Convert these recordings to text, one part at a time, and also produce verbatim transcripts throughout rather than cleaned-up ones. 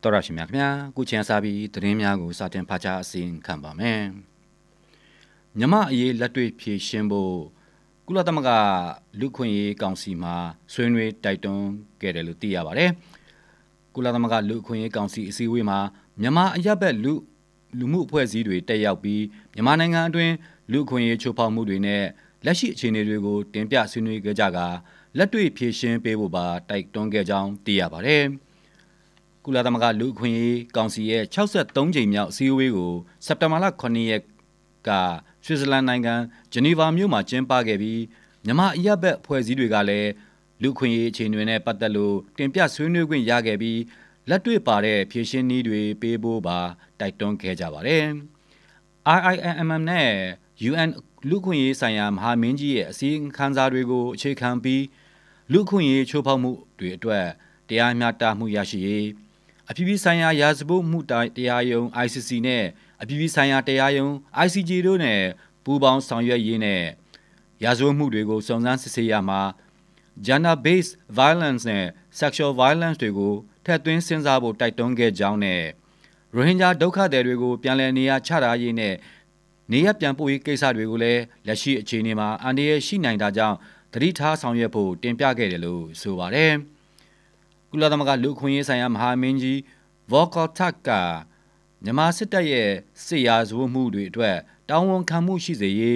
တော်ရရှိမြခင်ဗျာခုချင်စားပြီးသတင်းများကိုစတင်ဖတ်ကြားအစီရင်ခံပါမယ်မြမအရေးလက်တွေ့ဖြည့်ရှင်းဖို့ကုလသမဂ္ဂလူခွင့်ရေးကောင်စီမှာဆွေးနွေးတိုက်တွန်းခဲ့တယ်လို့သိရပါတယ်ကုလသမဂ္ဂလူခွင့်ရေးကောင်စီအစည်းအဝေးမှာမြမအရပ်ဘက်လူလူမှုအဖွဲ့အစည်းတွေတက်ရောက်ပြီးမြန်မာနိုင်ငံအတွင်းလူခွင့်ရေးချိုးဖောက်မှုတွေနဲ့လက်ရှိအခြေအနေတွေကိုတင်ပြဆွေးနွေးကြကလက်တွေ့ဖြည့်ရှင်းပေးဖို့ပါတိုက်တွန်းခဲ့ကြောင်းသိရပါတယ်ကုလသမဂ္ဂလူ့အခွင့်အရေးကောင်စီရဲ့၆၃ကြိမ်မြောက်အစည်းအဝေးကိုစက်တင်ဘာလခုနှစ်ရက်ကဆွစ်ဇာလန်နိုင်ငံဂျနီဗာမြို့မှာကျင်းပခဲ့ပြီးမြန်မာအရပ်ဘက်ဖွဲ့စည်းတွေကလည်းလူ့အခွင့်အရေးအခြေအနေနဲ့ပတ်သက်လို့တင်ပြဆွေးနွေးခွင့်ရခဲ့ပြီးလက်တွေ့ပါတဲ့ဖြည့်ရှင်းနည်းတွေပေးဖို့ပါတိုက်တွန်းခဲ့ကြပါတယ်။ I I M M နဲ့ U N လူ့အခွင့်အရေးဆိုင်ရာမဟာမင်းကြီးရဲ့အစည်းအဝေးခန်းစာတွေကိုအခြေခံပြီးလူ့အခွင့်အရေးချိုးဖောက်မှုတွေအတွက်တရားမျှတမှုရရှိရေးအပြည်ပြည်ဆိုင်ရာရာဇဝတ်မှုတရားရုံး I C C နဲ့အပြည်ပြည်ဆိုင်ရာတရားရုံး I C J တို့နဲ့ပူးပေါင်းဆောင်ရွက်ရေးနဲ့ရာဇဝတ်မှုတွေကိုစုံစမ်းစစ်ဆေးရမှာ gender based violence နဲ့ sexual violence တွေကိုထည့်သွင်းစဉ်းစားဖို့တိုက်တွန်းခဲ့ကြောင်းနဲ့ရိုဟင်ဂျာဒုက္ခသည်တွေကိုပြန်လည်နေရာချထားရေးနဲ့နေရပြန်ပို့ရေးကိစ္စတွေကိုလည်းလက်ရှိအခြေအနေမှာအန္တရာယ်ရှိနိုင်တာကြောင့်သတိထားဆောင်ရွက်ဖို့တင်ပြခဲ့တယ်လို့ဆိုပါတယ်ကုလသမဂ္ဂလူ့အခွင့်အရေးဆိုင်ရာမဟာမင်းကြီး Volker Turk ကမြန်မာစစ်တပ်ရဲ့စစ်ရာဇဝတ်မှုတွေအတွက်တာဝန်ခံမှုရှိစေရေး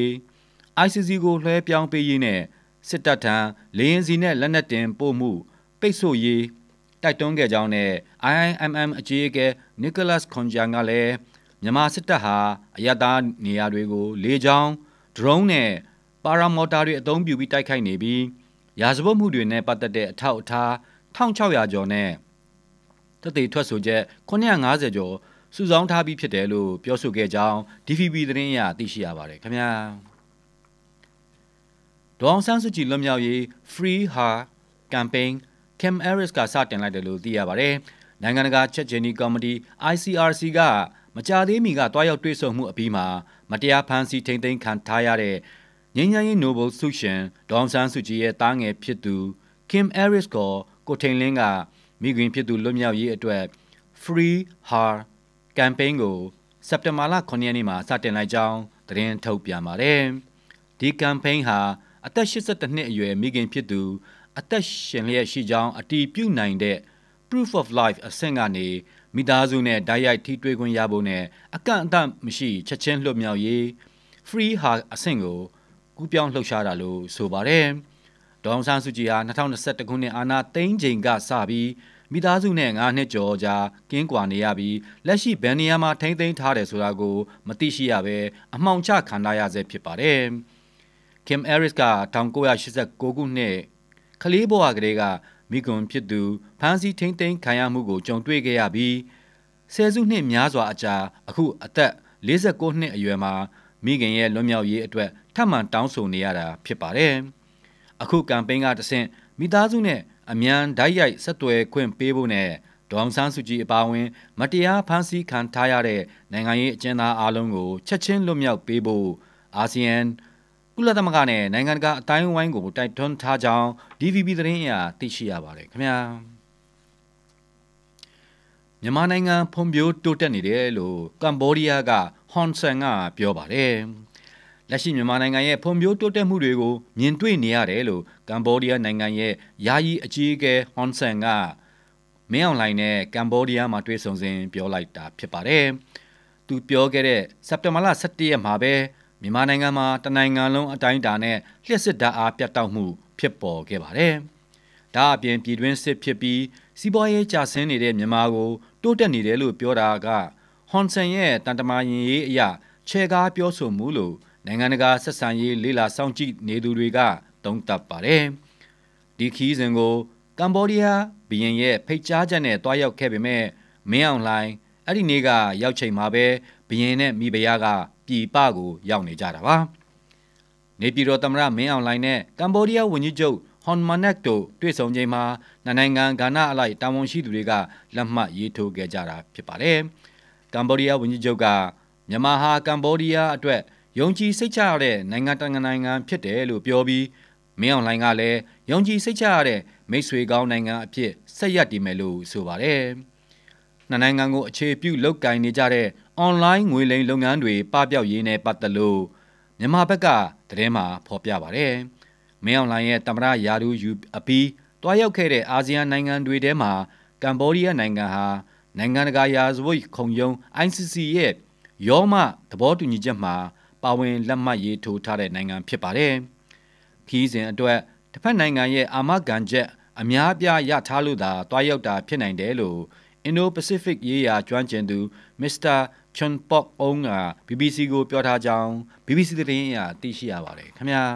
I C C ကိုလွှဲပြောင်းပေးရေးနဲ့စစ်တပ်ထံလေယာဉ်စီနဲ့လက်နက်တင်ပို့မှုပိတ်ဆို့ရေးတိုက်တွန်းခဲ့ကြောင်းနဲ့ I I M M အကြီးအကဲ Nicholas Koumjian ကလည်းမြန်မာစစ်တပ်ဟာအရသာနေရာတွေကိုလေကြောင်းဒရုန်းနဲ့ပါရာမော်တာတွေအသုံးပြုပြီးတိုက်ခိုက်နေပြီးရာဇဝတ်မှုတွေနဲ့ပတ်သက်တဲ့အထောက်အထား၁၆၀၀ကျော်နဲ့တသက်ထွက်ဆိုချက်ခုနှစ်ရာ၅၀ကျော်စုဆောင်းထားပြီးဖြစ်တယ်လို့ပြောဆိုခဲ့ကြောင်း D V B သတင်းအရသိရှိရပါတယ်ခင်ဗျာဒေါအောင်ဆန်းစုကြည်လွတ်မြောက်ရေး Free Her Campaign Kim Aris ကစတင်လိုက်တယ်လို့သိရပါတယ်နိုင်ငံတကာချက်ချင်းဒီကော်မတီ I C R C ကမကြာသေးမီကတွားရောက်တွေ့ဆုံမှုအပြီးမှာမတရားဖမ်းဆီးထိန်းသိမ်းခံထားရတဲ့ငြိမ်းချမ်းရေးနိုဘယ်ဆုရှင်ဒေါအောင်ဆန်းစုကြည်ရဲ့တားငယ်ဖြစ်သူ Kim Aris ကိုကိုထိန်လင်းကမိခင်ဖြစ်သူလွတ်မြောက်ရေးအတွက် Free Her Campaign ကိုစက်တင်ဘာလခုနှစ်ရက်နေ့မှာစတင်လိုက်ကြောင်းသတင်းထုတ်ပြန်ပါတယ်။ဒီ campaign ဟာအသက်၈၁နှစ်အရွယ်မိခင်ဖြစ်သူအသက်ရှင်လျက်ရှိကြောင်းအတည်ပြုနိုင်တဲ့ proof of life အဆင့်ကနေမိသားစုနဲ့ဓာတ်ရိုက်ထိတွေ့ခွင့်ရဖို့နဲ့အကန့်အသတ်မရှိချက်ချင်းလွတ်မြောက်ရေး Free Her အဆင့်ကိုကူးပြောင်းလှုပ်ရှားတာလို့ဆိုပါတယ်။ဒေါအောင်ဆန်းစုကြည်ဟာ၂၀၂၁ခုနှစ်အာဏာသိမ်းချိန်ကစပြီးမိသားစုနဲ့ငါးနှစ်ကျော်ကြာကင်းကွာနေရပြီးလက်ရှိဘယ်နေရာမှာထိန်းသိမ်းထားတယ်ဆိုတာကိုမသိရှိရဘဲအမှောင်ချခံထားရဆဲဖြစ်ပါတယ်။ Kim Aris က၁၉၈၉ခုနှစ်ကလေးဘဝကလေးကမိကွန်ဖြစ်သူဖမ်းဆီးထိန်းသိမ်းခံရမှုကိုကြုံတွေ့ခဲ့ရပြီးဆယ်စုနှစ်များစွာအကြာအခုအသက်၄၉နှစ်အရွယ်မှာမိခင်ရဲ့လွတ်မြောက်ရေးအတွက်ထပ်မံတောင်းဆိုနေရတာဖြစ်ပါတယ်။အခုကမ်ပိန်းကတဆင့်မိသားစုနဲ့အမြန်ဓာတ်ရိုက်ဆက်သွယ်ခွင့်ပေးဖို့နဲ့ဒေါအောင်ဆန်းစုကြည်အပါအဝင်မတရားဖမ်းဆီးခံထားရတဲ့နိုင်ငံရေးအကျဉ်းသားအလုံးကိုချက်ချင်းလွတ်မြောက်ပေးဖို့အာဆီယံကုလသမဂ္ဂနဲ့နိုင်ငံတကာအတိုင်းအဝိုင်းကိုတိုက်တွန်းထားကြောင်း D V B သတင်းအရသိရှိရပါတယ်ခင်ဗျာမြန်မာနိုင်ငံဖွံ့ဖြိုးတိုးတက်နေတယ်လို့ကမ္ဘောဒီးယားကဟွန်ဆန်ကပြောပါတယ်လက်ရှိမြန်မာနိုင်ငံရဲ့ဖွံ့ဖြိုးတိုးတက်မှုတွေကိုမြင်တွေ့နေရတယ်လို့ကမ္ဘောဒီးယားနိုင်ငံရဲ့ယာယီအကြီးအကဲဟွန်ဆန်ကမင်းအောင်လှိုင်နဲ့ကမ္ဘောဒီးယားမှာတွေ့ဆုံစဉ်ပြောလိုက်တာဖြစ်ပါတယ်။သူပြောခဲ့တဲ့စက်တင်ဘာလ၁၁ရက်မှာပဲမြန်မာနိုင်ငံမှာတနိုင်ငံလုံးအတိုင်းအတာနဲ့လျှက်စစ်ဓာတ်အားပြတ်တောက်မှုဖြစ်ပေါ်ခဲ့ပါတယ်။ဒါအပြင်ပြည်တွင်းစစ်ဖြစ်ပြီးစီးပွားရေးကျဆင်းနေတဲ့မြန်မာကိုတိုးတက်နေတယ်လို့ပြောတာကဟွန်ဆန်ရဲ့တန်တမာရင်ရေးအရာခြေကားပြောဆိုမှုလို့နိုင်ငံတကာဆက်ဆံရေးလေးလာစောင့်ကြည့်နေသူတွေကသုံးသပ်ပါတယ်။ဒီခီးစဉ်ကိုကမ္ဘောဒီးယားဘီရင်ရဲ့ဖိတ်ကြားချက်နဲ့တွားရောက်ခဲ့ပေမဲ့မင်းအောင်လှိုင်အဲ့ဒီနေ့ကရောက်ချိန်မှာပဲဘီရင်နဲ့မိဖုရားကပြည်ပကိုရောက်နေကြတာပါ။နေပြည်တော်သမ္မတမင်းအောင်လှိုင်နဲ့ကမ္ဘောဒီးယားဝန်ကြီးချုပ်ဟွန်မနက်တို့တွေ့ဆုံချိန်မှာနိုင်ငံကဏ္ဍအလိုက်တာဝန်ရှိသူတွေကလက်မှတ်ရေးထိုးခဲ့ကြတာဖြစ်ပါတယ်။ကမ္ဘောဒီးယားဝန်ကြီးချုပ်ကမြန်မာဟာကမ္ဘောဒီးယားအတွက်ယုံကြည်စိတ်ချရတဲ့နိုင်ငံတကာနိုင်ငံဖြစ်တယ်လို့ပြောပြီးမင်းအောင်လှိုင်ကလည်းယုံကြည်စိတ်ချရတဲ့မိတ်ဆွေကောင်းနိုင်ငံအဖြစ်ဆက်ရပ်တည်မယ်လို့ဆိုပါတယ်။နှစ်နိုင်ငံကိုအခြေပြုလုပ်ကိုင်နေကြတဲ့အွန်လိုင်းငွေလိမ်လုပ်ငန်းတွေပပျောက်ရေးနဲ့ပတ်သက်လို့မြန်မာဘက်ကသတင်းမှာဖော်ပြပါတယ်။မင်းအောင်လှိုင်ရဲ့သမ္မတရာထူးယူအပြီးတွားရောက်ခဲ့တဲ့အာဆီယံနိုင်ငံတွေထဲမှာကမ္ဘောဒီးယားနိုင်ငံဟာနိုင်ငံတကာရာဇဝတ်ခုံရုံး I C C ရဲ့ရောမသဘောတူညီချက်မှာပါဝင်လက်မှတ်ရေးထိုးထားတဲ့နိုင်ငံဖြစ်ပါတယ်။ခီးစဉ်အတွက်တစ်ဖက်နိုင်ငံရဲ့အာမခံချက်အများအပြားရထားလို့သာတွားရောက်တာဖြစ်နိုင်တယ်လို့ Indo-Pacific ရေးရာကျွမ်းကျင်သူ မစ္စတာ Chun Pok Ong က B B C ကိုပြောထားကြောင်း B B C သတင်းအရသိရှိရပါတယ်ခင်ဗျာ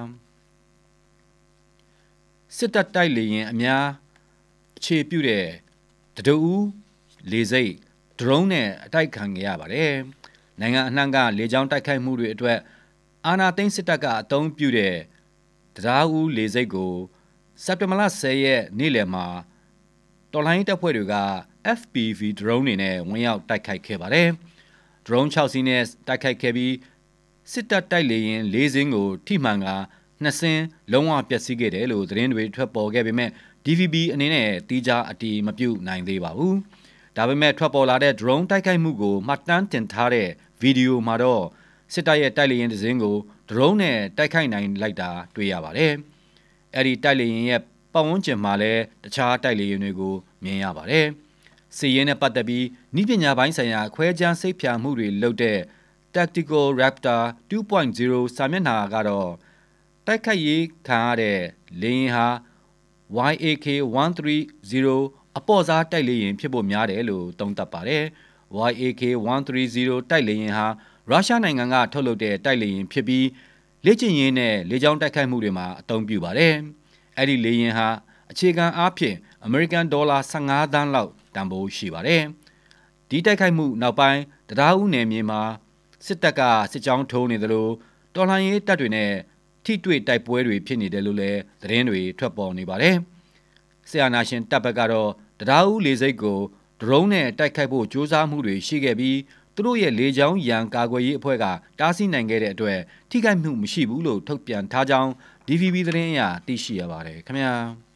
စစ်တပ်တိုက်လေရင်အများအခြေပြုတဲ့တတူးလေစိတ် drone နဲ့အတိုက်ခံခဲ့ရပါတယ်နိုင်ငံအနှံ့ကလေကြောင်းတိုက်ခိုက်မှုတွေအတွက်အာဏာသိမ်းစစ်တပ်ကအသုံးပြုတဲ့တရားဦးလေစိတ်ကိုစက်တင်ဘာလဆယ်ရက်နေ့လယ်မှာတော်လိုင်းတပ်ဖွဲ့တွေက F P V drone တွေနဲ့ဝင်ရောက်တိုက်ခိုက်ခဲ့ပါတယ်။ drone ၆စီးနဲ့တိုက်ခိုက်ခဲ့ပြီးစစ်တပ်တိုက်လေရင်၄စင်းကိုထိမှန်ကနှစ်စင်းလုံးဝပျက်စီးခဲ့တယ်လို့သတင်းတွေထွက်ပေါ်ခဲ့ပေမဲ့ D V B အနေနဲ့တီးခြားအတည်မပြုနိုင်သေးပါဘူး။ဒါပေမဲ့ထွက်ပေါ်လာတဲ့ drone တိုက်ခိုက်မှုကိုမှတ်တမ်းတင်ထားတဲ့ဗီဒီယိုမှာတော့စစ်တပ်ရဲ့တိုက်လေရင်တစ်စင်းကို drone နဲ့တိုက်ခိုက်နိုင်လိုက်တာတွေ့ရပါတယ်။အဲ့ဒီတိုက်လေရင်ရဲ့ပတ်ဝန်းကျင်မှာလည်းတခြားတိုက်လေရင်တွေကိုမြင်ရပါတယ်။စီရင်နဲ့ပတ်သက်ပြီးဤပညာပိုင်းဆိုင်ရာခွဲခြမ်းစိတ်ဖြာမှုတွေလုပ်တဲ့ Tactical Raptor တူးပွိုင့်ဇီရို စာမျက်နှာကတော့တိုက်ခိုက်ရေးခံရတဲ့လေရင်ဟာ Y A K 一三零 အပေါ်စားတိုက်လေရင်ဖြစ်ဖို့များတယ်လို့သုံးသပ်ပါတယ်။ Y A K 一三零 တိုက်လေရင်ဟာရုရှားနိုင်ငံကထုတ်လုပ်တဲ့တိုက်လေရင်ဖြစ်ပြီးလေ့ကျင့်ရေးနဲ့လေကြောင်းတိုက်ခိုက်မှုတွေမှာအသုံးပြုပါတယ်။အဲ့ဒီလေရင်ဟာအခြေခံအားဖြင့်အမေရိကန်ဒေါ်လာဆယ့်ငါးသန်းလောက်တန်ဖိုးရှိပါတယ်။ဒီတိုက်ခိုက်မှုနောက်ပိုင်းတရားဥနယ်မြေမှာစစ်တပ်ကစစ်ကြောင်းထိုးနေသလိုတော်လှန်ရေးတပ်တွေနဲ့ထိတွေ့တိုက်ပွဲတွေဖြစ်နေတယ်လို့လည်းသတင်းတွေထွက်ပေါ်နေပါတယ်။ဆီယနာရှင်တပ်ဘက်ကတော့တရားဥလေစိတ်ကိုဒရုန်းနဲ့တိုက်ခိုက်ဖို့ကြိုးစားမှုတွေရှိခဲ့ပြီးသူတို့ရဲ့လေကြောင်းရန်ကာကွယ်ရေးအဖွဲ့ကတားဆီးနိုင်ခဲ့တဲ့အတွက်ထိခိုက်မှုမရှိဘူးလို့ထုတ်ပြန်ထားကြောင်း D V B သတင်းအရသိရှိရပါတယ်ခင်ဗျာ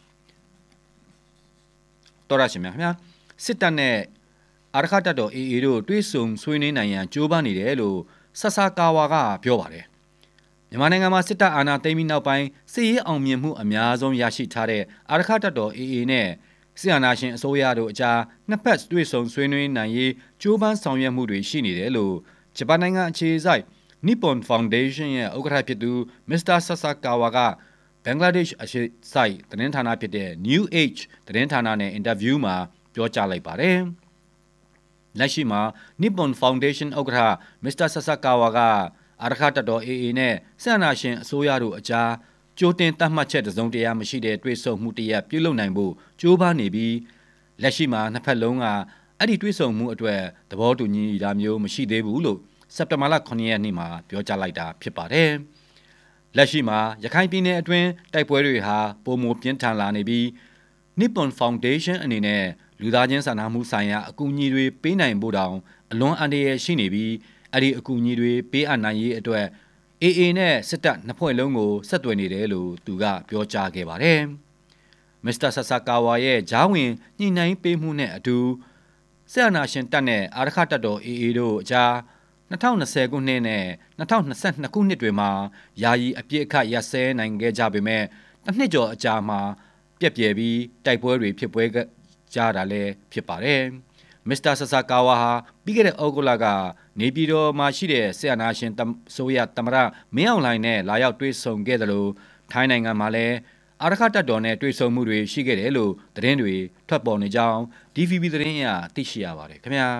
တော်ရရှိမြခင်ဗျာစစ်တပ်နဲ့အာရခတပ်တော် A A တို့တွဲဆုံဆွေးနွေးနိုင်ရန်ကြိုးပမ်းနေတယ်လို့ဆဆာကာဝါကပြောပါတယ်မြန်မာနိုင်ငံမှာစစ်တပ်အာဏာသိမ်းပြီးနောက်ပိုင်းစစ်ရေးအောင်မြင်မှုအများဆုံးရရှိထားတဲ့အာရခတပ်တော် A A နဲ့ဆီယနာရှင်အစိုးရတို့အကြားနှစ်ဖက်တွေ့ဆုံဆွေးနွေးနိုင်ရေးကြိုးပမ်းဆောင်ရွက်မှုတွေရှိနေတယ်လို့ဂျပန်နိုင်ငံအခြေစိုက် Nippon Foundation ရဲ့ဥက္ကဋ္ဌဖြစ်သူမစ္စတာဆဆာကာဝါကဘင်္ဂလားဒေ့ရှ်အခြေစိုက်သတင်းဌာနဖြစ်တဲ့ New Age သတင်းဌာနနဲ့အင်တာဗျူးမှာပြောကြားလိုက်ပါတယ်။လက်ရှိမှာ Nippon Foundation ဥက္ကဋ္ဌမစ္စတာဆဆာကာဝါကအာရခတပ်တော် A A နဲ့ဆီယနာရှင်အစိုးရတို့အကြားကြိုတင်သတ်မှတ်ချက်တစုံတရာမရှိတဲ့တွေ့ဆုံမှုတရက်ပြုလုပ်နိုင်ဖို့ကြိုးပမ်းနေပြီးလက်ရှိမှာနှစ်ဖက်လုံးကအဲ့ဒီတွေ့ဆုံမှုအတွက်သဘောတူညီတာမျိုးမရှိသေးဘူးလို့စက်တင်ဘာလခုနှစ်ရက်နေ့မှာပြောကြားလိုက်တာဖြစ်ပါတယ်။လက်ရှိမှာရခိုင်ပြည်နယ်အတွင်းတိုက်ပွဲတွေဟာပုံမပြင်းထန်လာနေပြီး Nippon Foundation အနေနဲ့လူသားချင်းစာနာမှုဆိုင်ရာအကူအညီတွေပေးနိုင်ဖို့တောင်အလွန်အန္တရာယ်ရှိနေပြီးအဲ့ဒီအကူအညီတွေပေးအပ်နိုင်ရေးအတွက်A A နဲ့စစ်တပ်နှစ်ဖွဲ့လုံးကိုဆက်သွယ်နေတယ်လို့သူကပြောကြားခဲ့ပါတယ်။မစ္စတာဆဆာကာဝါရဲ့ဂျားဝင်ညှိနှိုင်းပေးမှုနဲ့အတူဆီယနာရှင်တပ်နဲ့အာရခတပ်တော် A A တို့အကြား၂၀၂၀ခုနှစ်နဲ့၂၀၂၂ခုနှစ်တွေမှာယာယီအပြစ်အခတ်ရပ်စဲနိုင်ခဲ့ကြပေမဲ့တစ်နှစ်ကျော်အကြာမှာပြက်ပြယ်ပြီးတိုက်ပွဲတွေဖြစ်ပွဲကြတာလည်းဖြစ်ပါတယ်။မစ္စတာဆဆာကာဝါဟာပြီးခဲ့တဲ့ဩဂုတ်လကနေပြည်တော်မှာရှိတဲ့ဆီယနာရှင်ဆိုရသမရမင်းအောင်လှိုင်နဲ့လာရောက်တွေ့ဆုံခဲ့တယ်လို့ထိုင်းနိုင်ငံမှာလည်းအာရခတပ်တော်နဲ့တွေ့ဆုံမှုတွေရှိခဲ့တယ်လို့သတင်းတွေထွက်ပေါ်နေကြောင်း D V B သတင်းအရသိရှိရပါတယ်ခင်ဗျာ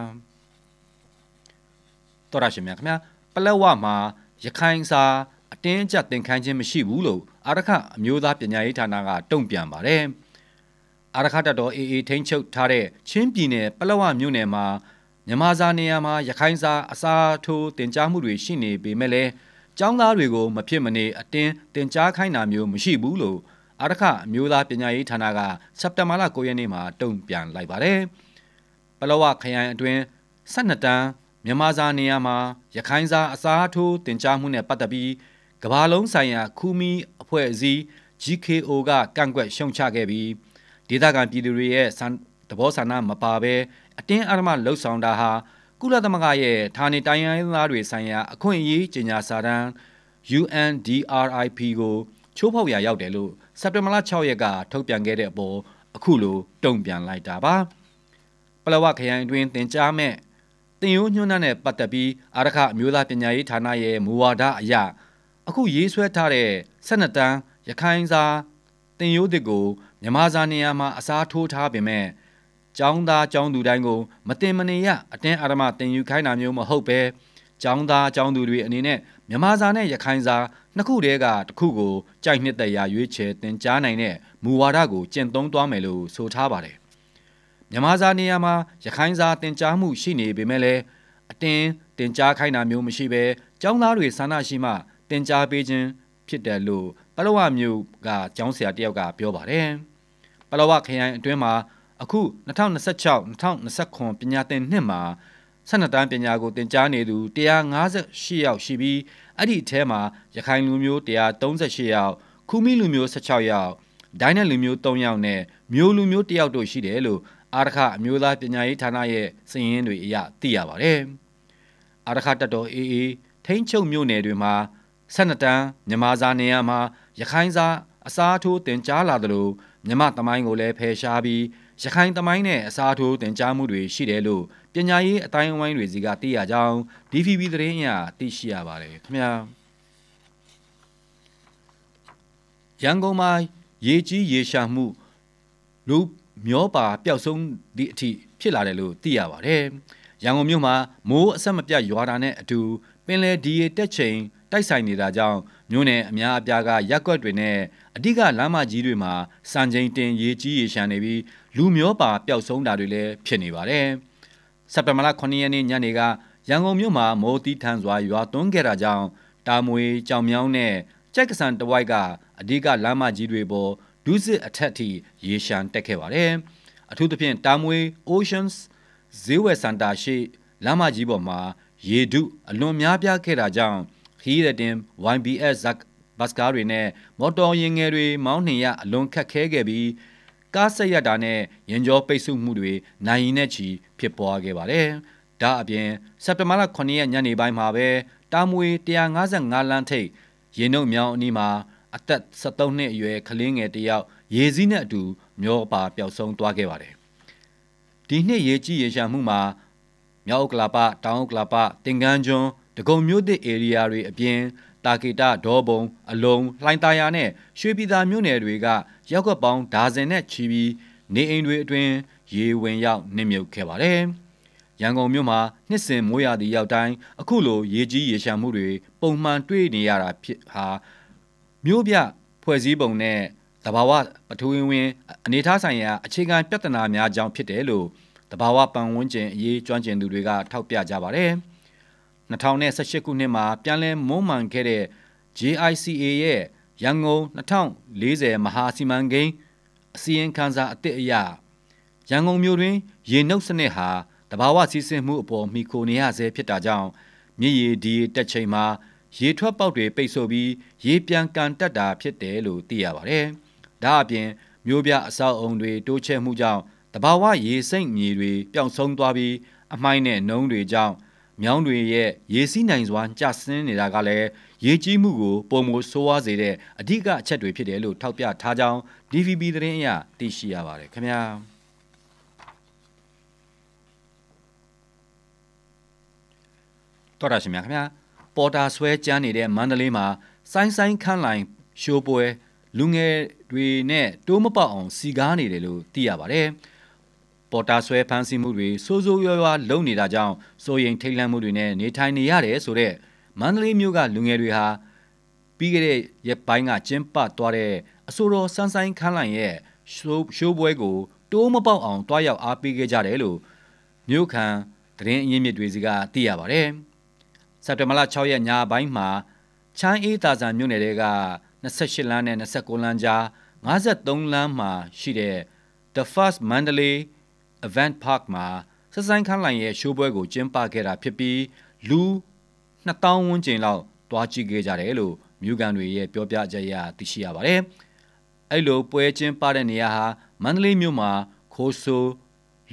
တော်ရရှင်များခင်ဗျာပလက်ဝမှာရခိုင်စာအတင်းအကျပ်သင်ခိုင်းခြင်းမရှိဘူးလို့အာရခအမျိုးသားပညာရေးဌာနကတုံ့ပြန်ပါတယ်အာရခတပ်တော် A A ထိန်းချုပ်ထားတဲ့ချင်းပြည်နယ်ပလက်ဝမြို့နယ်မှာမြန်မာစာနေရာမှာရခိုင်စာအစားထိုးတင်ကြားမှုတွေရှိနေပေမဲ့လည်းကျောင်းသားတွေကိုမဖြစ်မနေအတင်းတင်ကြားခိုင်းတာမျိုးမရှိဘူးလို့အာရခအမျိုးသားပညာရေးဌာနကစက်တင်ဘာလ၉ရက်နေ့မှာတုံ့ပြန်လိုက်ပါတယ်။ပလောဝခရိုင်အတွင်း၁၂တန်းမြန်မာစာနေရာမှာရခိုင်စာအစားထိုးတင်ကြားမှုနဲ့ပတ်သက်ပြီးကမ္ဘာလုံးဆိုင်ရာခူမီအဖွဲ့အစည်း G K O ကကန့်ကွက်ရှုံချခဲ့ပြီးဒေသခံပြည်သူတွေရဲ့သဘောဆန္ဒမပါဘဲအတင်းအဓမ္မလှုပ်ဆောင်တာဟာကုလသမဂ္ဂရဲ့ဌာနေတိုင်းရင်းသားတွေဆိုင်ရာအခွင့်အရေးကြေညာစာတမ်း U N D R I P ကိုချိုးဖောက်ရာရောက်တယ်လို့စက်တင်ဘာလ၆ရက်ကထုတ်ပြန်ခဲ့တဲ့အပေါ်အခုလိုတုံ့ပြန်လိုက်တာပါပလောဝခရိုင်အတွင်းတင်ကြားမဲ့တင်ယိုးညွှန်းနှံနဲ့ပတ်သက်ပြီးအာရခအမျိုးသားပညာရေးဌာနရဲ့မူဝါဒအရအခုရေးဆွဲထားတဲ့၁၂တန်းရခိုင်စာတင်ယိုးတစ်ကိုမြန်မာစာနေရာမှာအစားထိုးထားပေမဲ့ကျောင်းသားကျောင်းသူတိုင်းကိုမတင်မနေရအတင်းအဓမ္မတင်ယူခိုင်းတာမျိုးမဟုတ်ပဲကျောင်းသားကျောင်းသူတွေအနေနဲ့မြန်မာစာနဲ့ရခိုင်စာနှစ်ခုတည်းကတစ်ခုကိုကြိုက်နှစ်သက်ရာရွေးချယ်တင်ကြားနိုင်တဲ့မူဝါဒကိုကျင့်သုံးသွားမယ်လို့ဆိုထားပါတယ်မြန်မာစာနေရာမှာရခိုင်စာတင်ကြားမှုရှိနေပေမဲ့လည်းအတင်းတင်ကြားခိုင်းတာမျိုးမရှိဘဲကျောင်းသားတွေဆန္ဒရှိမှတင်ကြားပေးခြင်းဖြစ်တယ်လို့ပလောဝမြို့ကကျောင်းဆရာတယောက်ကပြောပါတယ်ပလောဝခရိုင်အတွင်းမှာအခု၂၀၂၆ ၂၀၂၉ပညာသင်နှစ်မှာ၁၂တန်းပညာကိုသင်ကြားနေသူ၁၅၈ယောက်ရှိပြီးအဲ့ဒီအထဲမှာရခိုင်လူမျိုး၁၃၈ယောက်ခူမီလူမျိုး၁၆ယောက်ဒိုင်းနယ်လူမျိုး၃ယောက်နဲ့မျိုးလူမျိုး၁ယောက်တို့ရှိတယ်လို့အာရခအမျိုးသားပညာရေးဌာနရဲ့စာရင်းတွေအရသိရပါတယ်အာရခတပ်တော် A A ထိန်းချုပ်မြို့နယ်တွေမှာ၁၂တန်းမြန်မာစာနေရာမှာရခိုင်စာအစားထိုးသင်ကြားလာသလိုမြန်မာသမိုင်းကိုလည်းဖယ်ရှားပြီးရခိုင်သမိုင်းနဲ့အစားထိုးသင်ကြားမှုတွေရှိတယ်လို့ပညာရေးအတိုင်းအဝိုင်းတွေစီကသိရကြောင်း D V B သတင်းအရသိရှိရပါတယ်ခင်ဗျာရန်ကုန်မှာရေကြီးရေရှာမှုလူမျောပါပျောက်ဆုံးသည့်အထိဖြစ်လာတယ်လို့သိရပါတယ်ရန်ကုန်မြို့မှာမိုးအဆက်မပြတ်ရွာတာနဲ့အတူပင်လယ်ဒီရေတက်ချိန်တိုက်ဆိုင်နေတာကြောင့်မြို့နယ်အများအပြားကရက်ကွက်တွေနဲ့အဓိကလမ်းမကြီးတွေမှာစံချိန်တင်ရေကြီးရေရှမ်းနေပြီးလူမျောပါပျောက်ဆုံးတာတွေလည်းဖြစ်နေပါတယ်။စက်တင်ဘာလခုနှစ်ရက်နေ့ညနေကရန်ကုန်မြို့မှာမိုးတီးထန်စွာရွာသွန်းခဲ့တာကြောင့်တာမွေကြောင်မြောင်းနဲ့ကြက်ကစံတဝိုက်ကအဓိကလမ်းမကြီးတွေပေါ်ဒုစစ်အထက်ထိရေရှမ်းတက်ခဲ့ပါတယ်။အထူးသဖြင့်တာမွေ Oceans ဈေးဝယ်စင်တာရှိလမ်းမကြီးပေါ်မှာရေဒုအလွန်များပြားခဲ့တာကြောင့်ခီးတဲ့တင် Y B S ဘတ်ကားတွေနဲ့မော်တော်ယာဉ်ငယ်တွေမောင်းနှင်ရအလွန်ခက်ခဲခဲ့ပြီးကားဆက်ရတာနဲ့ရင်ကျော်ပိတ်ဆို့မှုတွေနိုင်ရင်နဲ့ချီဖြစ်ပွားခဲ့ပါတယ်။ဒါအပြင်စက်တင်ဘာလခုနှစ်ရက်ညနေပိုင်းမှာပဲတာမွေ၁၅၅လမ်းထိပ်ရင်နှုတ်မြောင်းအနီးမှာအသက်၁၃နှစ်အရွယ်ကလေးငယ်တစ်ယောက်ရေစီးနဲ့အတူမျောပါပျောက်ဆုံးသွားခဲ့ပါတယ်။ဒီနှစ်ရေကြီးရေရှာမှုမှာမြောက်ဥက္ကလာပတောင်ဥက္ကလာပတင်ကန်းကျွန်းဒဂုံမြို့သစ်ဧရိယာတွေအပြင်တာကေတဒေါဘုံအလုံးလှိုင်သာယာနဲ့ရွှေပြည်သာမြို့နယ်တွေကရောက်ကွက်ပေါင်းဒါဇင်နဲ့ချီပြီးနေအိမ်တွေအတွင်းရေဝင်ရောက်နစ်မြုပ်ခဲ့ပါတယ်။ရန်ကုန်မြို့မှာနှစ်စဉ်မိုးရာသီရောက်တိုင်းအခုလိုရေကြီးရေရှာမှုတွေပုံမှန်တွေ့နေရတာဖြစ်ဟာမြို့ပြဖွဲ့စည်းပုံနဲ့တဘာဝပထဝီဝင်အနေအထားဆိုင်ရာအခြေခံပြဿနာများကြောင့်ဖြစ်တယ်လို့တဘာဝပတ်ဝန်းကျင်အရေးကျွမ်းကျင်သူတွေကထောက်ပြကြပါတယ်။၂၀၁၈ခုနှစ်မှာပြန်လည်မွမ်းမံခဲ့တဲ့ J I C A ရဲ့ရန်ကုန်၂၀၄၀မဟာစီမံကိန်းအစီရင်ခံစာအသစ်အရရန်ကုန်မြို့တွင်ရေနှုတ်စနစ်ဟာတဘာဝစီးဆင်းမှုအပေါ်မှီခိုနေရဆဲဖြစ်တာကြောင့်မြစ်ရေဒီတက်ချိန်မှာရေထွက်ပေါက်တွေပိတ်ဆို့ပြီးရေပြန်ကန်တက်တာဖြစ်တယ်လို့သိရပါတယ်။ဒါအပြင်မြို့ပြအဆောက်အုံတွေတိုးချဲ့မှုကြောင့်တဘာဝရေစိမ့်မြေတွေပျောက်ဆုံးသွားပြီးအမိုင်းနဲ့နှုံးတွေကြောင့်မြောင်းတွေရဲ့ရေစီးနိုင်စွာကျဆင်းနေတာကလည်းရေကြီးမှုကိုပုံမဆိုးဝါးစေတဲ့အဓိကအချက်တွေဖြစ်တယ်လို့ထောက်ပြထားကြောင်း D V B သတင်းအရသိရှိရပါတယ်ခင်ဗျာတော်ရရှိမြခင်ဗျာပေါ်တာဆွဲကျန်းနေတဲ့မန္တလေးမှာဆိုင်းဆိုင်းခန်းလိုင်ရှိုးပွဲလူငယ်တွေနဲ့တိုးမပေါက်အောင်စီကားနေတယ်လို့သိရပါတယ်ပေါ်တာဆွဲဖမ်းဆီးမှုတွေစိုးစိုးရွားရွားလုံနေတာကြောင့်စိုးရိမ်ထိတ်လန့်မှုတွေနဲ့နေထိုင်နေရတယ်ဆိုတဲ့မန္တလေးမြို့ကလူငယ်တွေဟာပြီးခဲ့တဲ့ရက်ပိုင်းကကျင်းပသွားတဲ့အဆိုတော်စန်းဆိုင်ခန်းလိုင်ရဲ့ရှိုးပွဲကိုတိုးမပေါက်အောင်တွားရောက်အားပေးခဲ့ကြတယ်လို့မြို့ခံသတင်းအရင်းမြစ်တွေစီကသိရပါတယ်။စက်တင်ဘာလ၆ရက်ညပိုင်းမှာချမ်းအေးတာဆန်မြို့နယ်တွေက၂၈လမ်းနဲ့၂၉လမ်းကြား၅၃လမ်းမှာရှိတဲ့ The First Mandalay Event Park မှာစဆိုင်ခန်းလိုင်ရဲ့ရှိုးပွဲကိုကျင်းပခဲ့တာဖြစ်ပြီးလူနှစ်သောင်းဝန်းကျင်လောက်တွားကြည့်ခဲ့ကြတယ်လို့မြို့ကန်တွေရဲ့ပြောပြချက်အရသိရှိရပါတယ်။အဲ့လိုပွဲကျင်းပတဲ့နေရာဟာမန္တလေးမြို့မှာခိုးဆိုး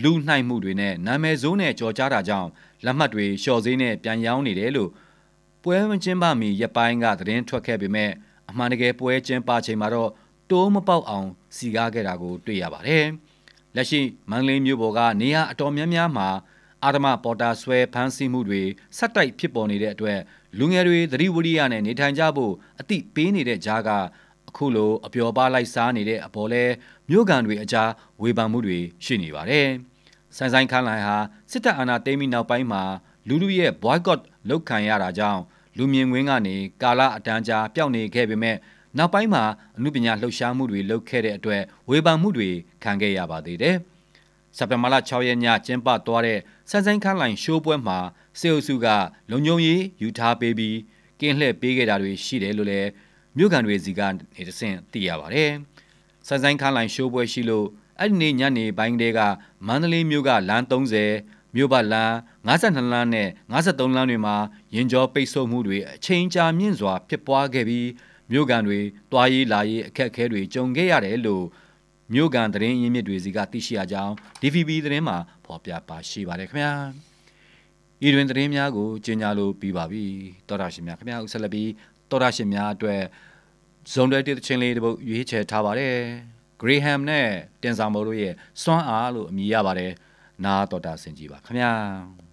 လူနှိုက်မှုတွေနဲ့နာမည်ဆိုးနဲ့ကြော်ကြားတာကြောင့်လက်မှတ်တွေလျှော်ဈေးနဲ့ပြန်ရောင်းနေတယ်လို့ပွဲမကျင်းပမီရက်ပိုင်းကသတင်းထွက်ခဲ့ပေမဲ့အမှန်တကယ်ပွဲကျင်းပချိန်မှာတော့တိုးမပေါက်အောင်စီကားခဲ့တာကိုတွေ့ရပါတယ်။လက်ရှိမန္တလေးမြို့ပေါ်ကနေရာအတော်များများမှာအာဓမပေါ်တာဆွဲဖမ်းဆီးမှုတွေဆက်တိုက်ဖြစ်ပေါ်နေတဲ့အတွက်လူငယ်တွေသတိဝရိယနဲ့နေထိုင်ကြဖို့အသိပေးနေတဲ့ကြားကအခုလိုအပျော်ပါလိုက်စားနေတဲ့အပေါ်လဲမြို့ကန်တွေအကြားဝေဖန်မှုတွေရှိနေပါတယ်။ဆိုင်ဆိုင်ခန်းလိုင်ဟာစစ်တပ်အာဏာသိမ်းပြီးနောက်ပိုင်းမှာလူလူရဲ့ boycott လုပ်ခံရတာကြောင့်လူမြင်ကွင်းကနေကာလအတန်းကြာပျောက်နေခဲ့ပေမဲ့နောက်ပိုင်းမှာအမှုပညာလှုပ်ရှားမှုတွေလုပ်ခဲ့တဲ့အတွက်ဝေဖန်မှုတွေခံခဲ့ရပါသေးတယ်။စက်တင်ဘာလ၆ရက်ညကျင်းပသွားတဲ့ဆိုင်ဆိုင်ခန်းလိုင်ရှိုးပွဲမှာစေအုပ်စုကလုံခြုံရေးယူထားပေးပြီးကင်းလှည့်ပေးခဲ့တာတွေရှိတယ်လို့လည်းမြို့ကန်တွေစီကနေတဆင့်သိရပါတယ်။ဆိုင်ဆိုင်ခန်းလိုင်ရှိုးပွဲရှိလို့အဲ့ဒီနေ့ညနေပိုင်းတည်းကမန္တလေးမြို့ကလမ်း၃၀မြို့ပတ်လမ်း၅၂လမ်းနဲ့၅၃လမ်းတွေမှာရင်ကျော်ပိတ်ဆို့မှုတွေအချိန်ကြာမြင့်စွာဖြစ်ပွားခဲ့ပြီးမြို့ကန်တွေတွားရေးလာရေးအခက်အခဲတွေကြုံခဲ့ရတယ်လို့မြို့ကန်သတင်းရင်းမြစ်တွေစီကသိရှိရကြောင်း ဒီ ဗီ ဘီ သတင်းမှာဖော်ပြပါရှိပါတယ်ခင်ဗျာဤတွင်သတင်းများကိုကြေညာလို့ပြီးပါပြီတောတာရှင်များခင်ဗျာဥဆက်လက်ပြီးတောတာရှင်များအတွက်ဇုံတွဲတစ်ချင်းလေးတစ်ပုဒ်ရွေးချယ်ထားပါတယ်ဂရေဟမ်နဲ့တင်ဆောင်မိုးတို့ရဲ့စွမ်းအားလို့အမည်ရပါတယ်နားတော်တာဆင်ကြည်ပါခင်ဗျာ